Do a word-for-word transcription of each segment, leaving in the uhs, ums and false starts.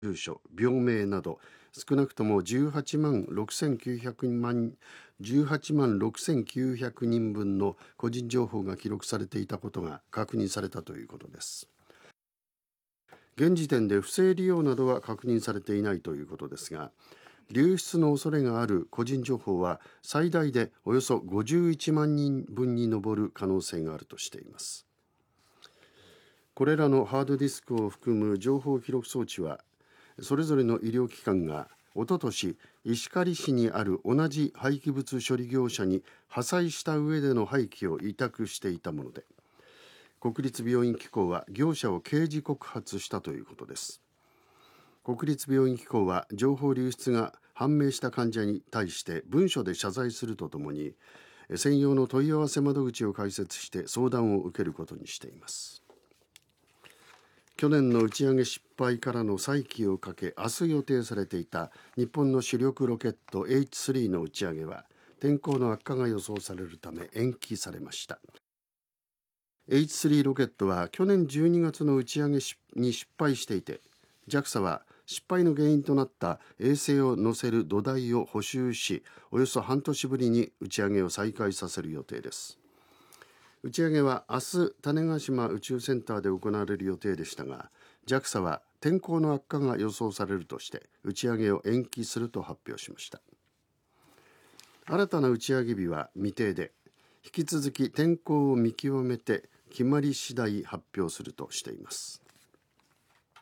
住所、病名など少なくともじゅうはちまんろくせんきゅうひゃくまんじゅうはちまんろくせんきゅうひゃくにんぶんの個人情報が記録されていたことが確認されたということです。現時点で不正利用などは確認されていないということですが、流出の恐れがある個人情報は最大でおよそごじゅういちまんにんぶんに上る可能性があるとしています。これらのハードディスクを含む情報記録装置は、それぞれの医療機関がおととし石狩市にある同じ廃棄物処理業者に破砕した上での廃棄を委託していたもので、国立病院機構は業者を刑事告発したということです。国立病院機構は情報流出が判明した患者に対して文書で謝罪するとともに、専用の問い合わせ窓口を開設して相談を受けることにしています。去年の打ち上げ失敗からの再起をかけ、明日予定されていた日本の主力ロケット エイチスリー の打ち上げは天候の悪化が予想されるため延期されました。エイチスリー ロケットは去年じゅうにがつの打ち上げに失敗していて、 ジャクサ は失敗の原因となった衛星を載せる土台を補修し、およそ半年ぶりに打ち上げを再開させる予定です。打ち上げは明日種子島宇宙センターで行われる予定でしたが、 ジャクサ は天候の悪化が予想されるとして打ち上げを延期すると発表しました。新たな打ち上げ日は未定で、引き続き天候を見極めて決まり次第発表するとしています。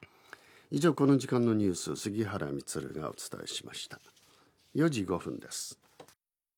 以上、この時間のニュース、杉原充がお伝えしました。よじごふんです。